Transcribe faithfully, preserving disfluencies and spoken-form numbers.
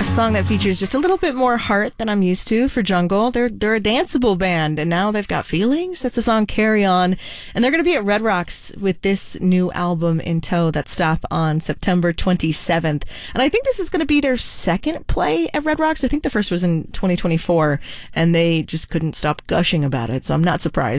A song that features just a little bit more heart than I'm used to for Jungle. They're they're a danceable band, and now they've got feelings. That's the song Carry On. And they're going to be at Red Rocks with this new album in tow that stop on September twenty-seventh. And I think this is going to be their second play at Red Rocks. I think the first was in twenty twenty-four, and they just couldn't stop gushing about it, so I'm not surprised.